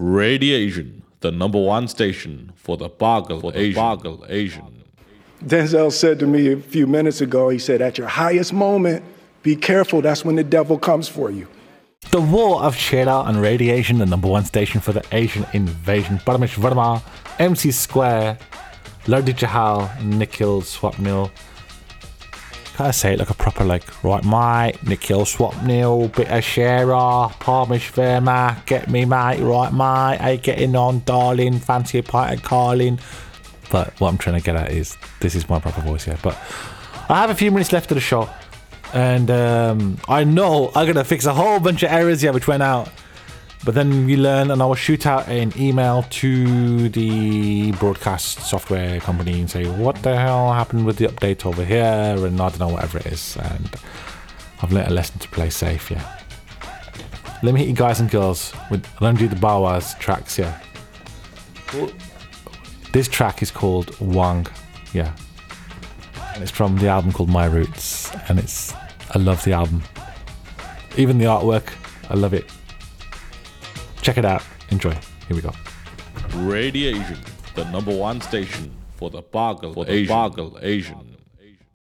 Radiation, the number one station for the Boggle Asian. Denzel said to me a few minutes ago, he said, at your highest moment, be careful, that's when the devil comes for you. The War of Cheddar and Radiation, the number one station for the Asian invasion. Paramish Verma, MC Square, Lodi Jahal, Nikhil Swapnil. Gotta say it like a proper, like, right, mate, Nikhil Swapnil, bit of Cheddar, Paramish Verma, get me, mate, right, mate, hey, getting on, darling, fancy a pint of Carlin. But what I'm trying to get at is, this is my proper voice here. But I have a few minutes left of the show. And I know I'm going to fix a whole bunch of errors here which went out. But then you learn, and I will shoot out an email to the broadcast software company and say, what the hell happened with the update over here? And I don't know, whatever it is. And I've learned a lesson to play safe, yeah. Let me hit you guys and girls with, I'm going to do the Bawas tracks, yeah. This track is called Wang, yeah. And it's from the album called My Roots, and I love the album. Even the artwork, I love it. Check it out, enjoy. Here we go. Radiation, the number one station for the Boggle Asian.